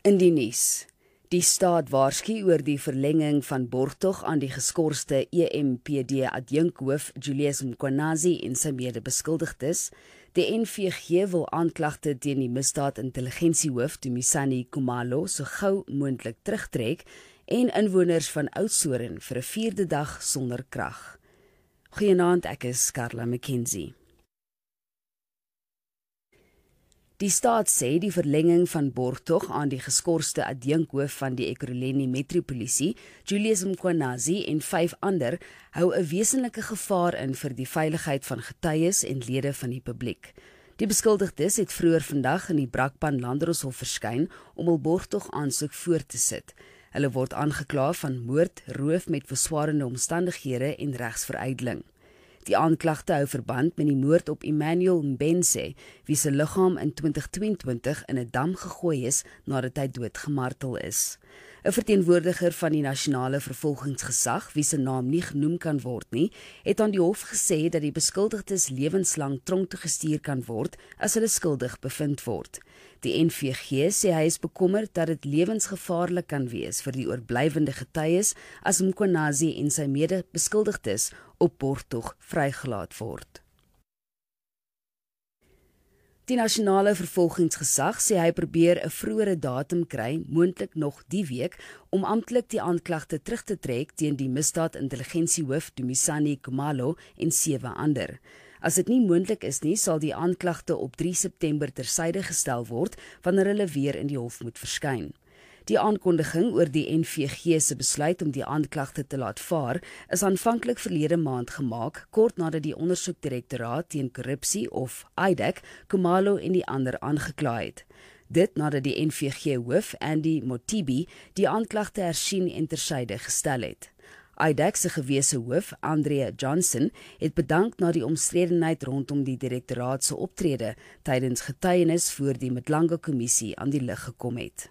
In die nuus. Die staat waarsku oor die verlenging van borgtog aan die geskorste EMPD adjunkhoof Julius Mkhwanazi en sy mede-beskuldigdes. Die NVG wil aanklagte teen die misdaad-intelligensiehoof Dumisani Khumalo so gou moontlik terugtrek en inwoners van Oudtshoorn vir 'n 4de dag sonder krag. Goeienaand, ek is Carla McKenzie. Die staat sê die verlenging van borgtog aan die geskorste adjunkhoof van die Ekurhuleni Metropolisie, Julius Mkhwanazi en 5 ander, hou 'n wesenlike gevaar in vir die veiligheid van getuies en lede van die publiek. Die beskuldigdes het vroeër vandag in die Brakpan Landdroshof verskyn om hul borgtog aansoek voor te sit. Hulle word aangekla van moord, roof met verswaarende omstandighede en regsveruideling. Die aanklagte hou verband met die moord op Emmanuel Mbense, wie se liggaam in 2022 in 'n dam gegooi is nadat hy doodgemartel is. 'n Verteenwoordiger van die nasionale vervolgingsgesag, wie se naam nie genoem kan word nie, het aan die hof gesê dat die beskuldigdes lewenslang tronk toe gestuur kan word as hulle skuldig bevind word. Die NVG sê hy is bekommerd dat dit lewensgevaarlik kan wees vir die oorblywende getuies as Mkhwanazi en sy mede-beskuldigdes op borgtog vrygelaat word. Die nasionale vervolgingsgesag sê hy probeer 'n vroeëre datum kry, moontlik nog die week, om amptelik die aanklagte terug te trek teen die misdaad-intelligensiehoof Dumisani Khumalo en 7 ander. As dit nie moontlik is nie, sal die aanklagte op 3 September tersyde gestel word wanneer hulle weer in die hof moet verskyn. Die aankondiging oor die NVG se besluit om die aanklagte te laat vaar is aanvanklik verlede maand gemaak, kort nadat die ondersoekdirektoraat teen korrupsie of IDEC Khumalo en die ander aangekla het. Dit nadat die NVG-hoof Andy Mothibi die aanklagte hersien en tersyde gestel het. IDEC se gewese hoof, Andrea Johnson, het bedank na die omstredenheid rondom die direktoraat se optrede tydens getuienis voor die Mdlanga-kommissie aan die lig gekom het.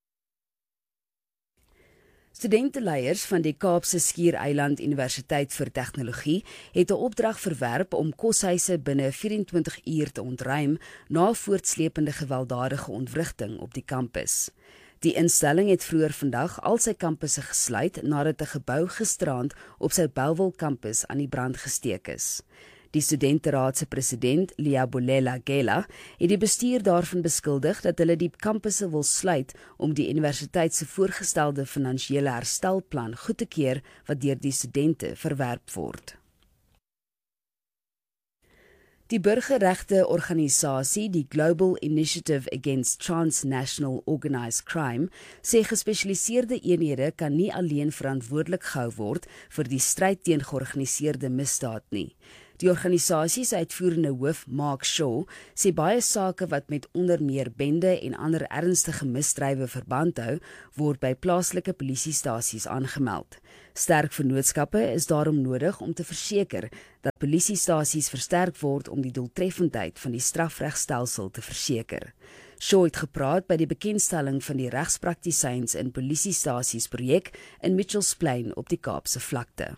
Studenteleiers van die Kaapse Skiereiland Universiteit vir Tegnologie het 'n opdrag verwerp om koshuise binne 24 uur te ontruim na voortsleepende gewelddadige ontwrigting op die kampus. Die instelling het vroeër vandag al sy kampusse gesluit nadat 'n gebou gisterand op sy Bellville kampus aan die brand gesteek is. Die studenteraad se president, Leabolela Gela, het die bestuur daarvan beskuldig dat hulle die kampusse wil sluit om die universiteit se voorgestelde finansiële herstelplan goed te keur wat deur die studente verwerp word. Die burgerregte organisasie, die Global Initiative Against Transnational Organised Crime, sê gespesialiseerde eenhede kan nie alleen verantwoordelik gehou word vir die stryd teen georganiseerde misdaad nie. Die organisasie se uitvoerende hoof, Mark Shaw, sê baie sake wat met onder meer bende en ander ernstige misdrywe verband hou, word by plaaslike polisiestasies aangemeld. Sterk vennootskappe is daarom nodig om te verseker dat polisiestasies versterk word om die doeltreffendheid van die strafregstelsel te verseker. Shaw het gepraat by die bekendstelling van die regspraktisyns in polisiestasies projek in Mitchells Plain op die Kaapse vlakte.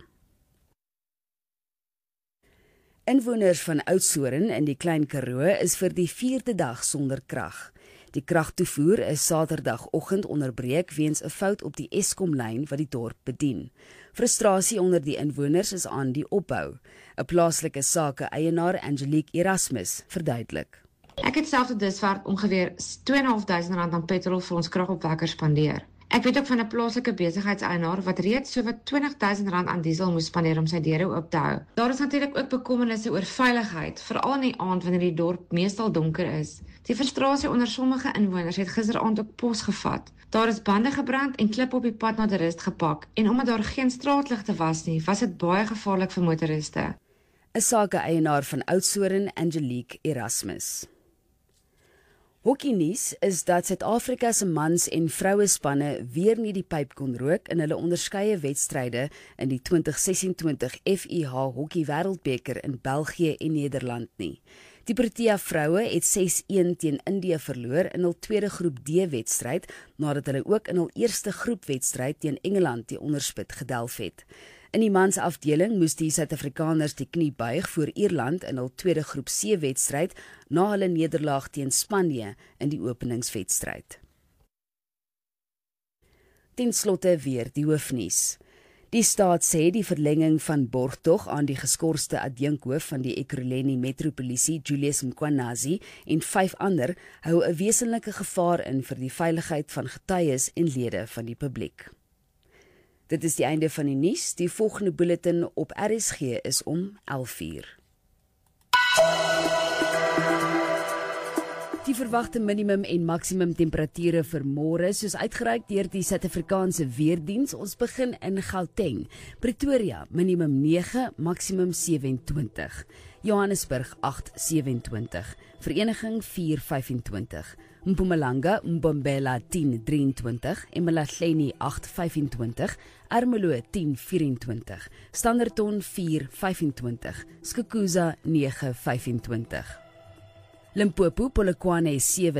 Inwoners van Oudtshoorn in die Klein Karoo is vir die 4de dag sonder krag. Die kragtoevoer is Saterdagoggend onderbreek weens 'n fout op die Eskom-lyn wat die dorp bedien. Frustrasie onder die inwoners is aan die opbou. 'n Plaaslike sake-eienaar, Angelique Erasmus, verduidelik. Ek het self tot dusver ongeveer R2.500 aan petrol vir ons kragopwekkers spandeer. Ek weet ook van 'n plaaslike besigheidseienaar wat reeds sowat R20.000 aan diesel moes spandeer om sy deure oop te hou. Daar is natuurlik ook bekommernisse oor veiligheid, veral in die aand wanneer die dorp meestal donker is. Die frustrasie onder sommige inwoners het gisteraand ook pos gevat. Daar is bande gebrand en klippe op die pad na die rust gepak, en omdat daar geen straatligte was nie, was dit baie gevaarlik vir motoriste. 'n Sake-eienaar van Oudtshoorn, Angelique Erasmus. Hockeynuus is dat Suid-Afrika se mans- en vrouespanne weer nie die pyp kon rook in hulle onderskeie wedstryde in die 2026 FIH Hockey Wêreldbeker in België en Nederland nie. Die Protea vroue het 6-1 teen Indië verloor in hul tweede groep D-wedstryd, nadat hulle ook in hul eerste groepwedstryd teen Engeland die onderspit gedelf het. In die mansafdeling moes die Suid-Afrikaners die knie buig voor Ierland in hul tweede groep C-wedstryd na hulle nederlaag teen Spanje in die openingswedstryd. Ten slotte weer die hoofnuus. Die staat sê die verlenging van borgtog aan die geskorste adjunkhoof van die Ekurhuleni Metropolisie, Julius Mkhwanazi, en 5 ander hou 'n wesenlike gevaar in vir die veiligheid van getuies en lede van die publiek. Dit is die einde van die nuus. Die volgende bulletin op RSG is om 11:00. Die verwagte minimum en maksimum temperature vir môre, soos uitgereik deur die Suid-Afrikaanse Weerdiens, ons begin in Gauteng. Pretoria, minimum 9, maksimum 27. Johannesburg 8:27. Vereniging 4:25. Mpumalanga, Mbombela 10:23, Emalahleni 8:25, Ermelo 10:24, Standerton 4:25, Skukuza 9:25. Limpopo, Polokwane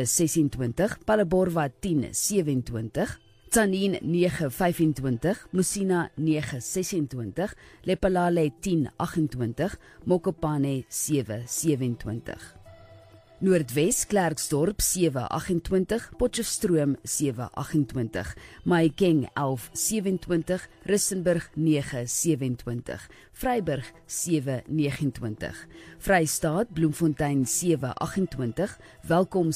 7:26, Phalaborwa 10:27, Tzaneen 9:25, Musina 9:26, Lephalale 10:28, Mokopane 7:27. Noordwes, Klerksdorp 7:28, Potchefstroom 7:28, Mahikeng 11:27, Rissenburg 9:27, Vryburg 7:29, Vrystaat, Bloemfontein 7:28, Welkom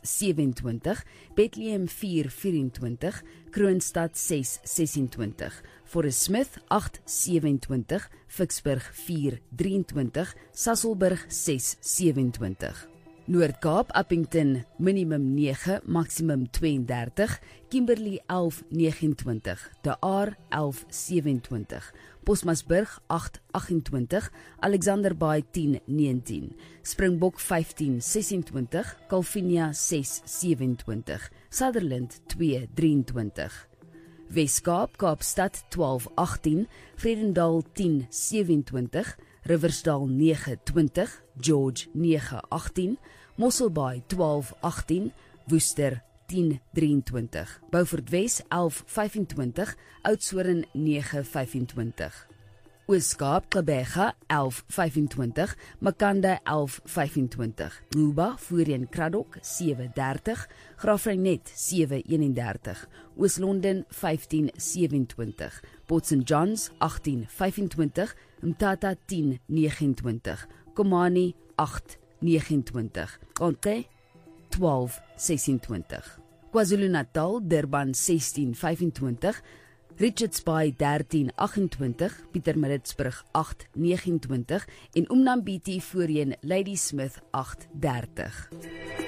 6:27, Bethlehem 4:24, Kroonstad 6:26, Forest Smith 8:27, Ficksburg 4:23, Sasolburg 6:27. Noord-Kaap, Appington, minimum 9, maksimum 32, Kimberley 11:29, De Aar 11:27, Bosmasburg 8:28, Alexanderbaai 10:19, Springbok 15:26, Calvinia 6:27, Sutherland 2:23. Wes-Kaap, Kaapstad 12:18, Vredendal 10:27, Riversdal 9:20, George 9:18, Mosselbaai 12:18, Woester 10:23, Beaufort Wes 11:25, Oudtshoorn 9:25. Oos-Kaap, Gqeberha 11:25, Makanda 11:25, Nuba, Voorheen Kraddock 7:30, Graafrenet 7:31, Oos-London 15:27, Port St Johns 18:25, Mthatha 10:29, Komani 8:29, Konke 12:26, KwaZulu-Natal, Durban 16:25, Richards Bay 13:28, Pietermaritzburg 8:29 en Umnambiti voorheen Ladysmith 8:30.